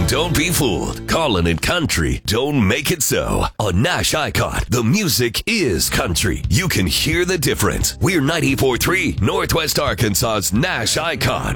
Don't be fooled. Callin' it country don't make it so. On Nash Icon, the music is country. You can hear the difference. We're 94.3 Northwest Arkansas's Nash Icon.